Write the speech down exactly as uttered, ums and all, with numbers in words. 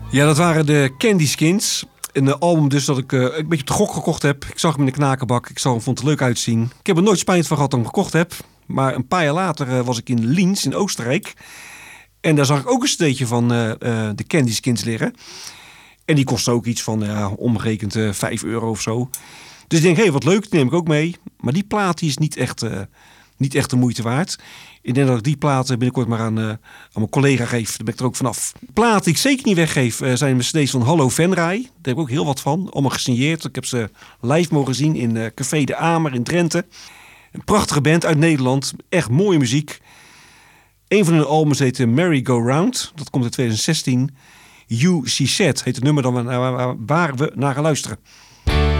Ja, dat waren de Candy Skins. Een album dus dat ik uh, een beetje op de gok gekocht heb. Ik zag hem in de knakenbak. Ik zag hem, vond het er leuk uitzien. Ik heb er nooit spijt van gehad dat ik hem gekocht heb. Maar een paar jaar later uh, was ik in Linz in Oostenrijk. En daar zag ik ook een cd'tje van uh, uh, de Candy Skins liggen. En die kostte ook iets van, uh, omgerekend uh, vijf euro of zo. Dus ik denk, hé, hey, wat leuk, die neem ik ook mee. Maar die plaat die is niet echt, uh, niet echt de moeite waard. Ik denk dat ik die platen binnenkort maar aan, uh, aan mijn collega geef. Daar ben ik er ook vanaf. Platen die ik zeker niet weggeef uh, zijn mijn cd's van Hallo Venray. Daar heb ik ook heel wat van. Allemaal gesigneerd. Ik heb ze live mogen zien in uh, Café de Amer in Drenthe. Een prachtige band uit Nederland. Echt mooie muziek. Een van hun albums heet Merry Go Round. Dat komt in twintig zestien. U C Z heet het nummer dan waar we naar gaan luisteren.